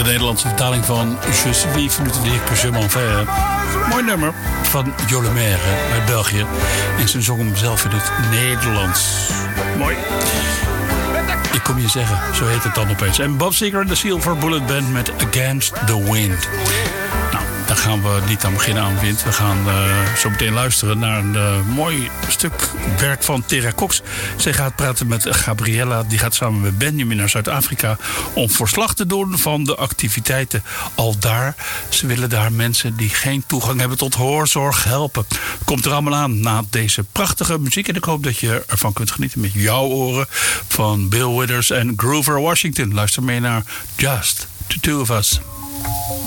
Nederlandse vertaling van Je suis venu te dire que je m'en vais. Mooi nummer van Jo Le Maire uit België. En ze zong hem zelf in het Nederlands. Mooi. Ik kom je zeggen, zo heet het dan opeens. En Bob Seger en de Silver Bullet Band met Against the Wind. Nou, daar gaan we niet aan beginnen aan wind. We gaan zo meteen luisteren naar een mooi stuk werk van Tera Cox. Zij gaat praten met Gabriella. Die gaat samen met Benjamin naar Zuid-Afrika om verslag te doen van de activiteiten al daar. Ze willen daar mensen die geen toegang hebben tot hoorzorg helpen. Komt er allemaal aan na deze prachtige muziek. En ik hoop dat je ervan kunt genieten met jouw oren van Bill Withers en Grover Washington. Luister mee naar Just the Two of Us.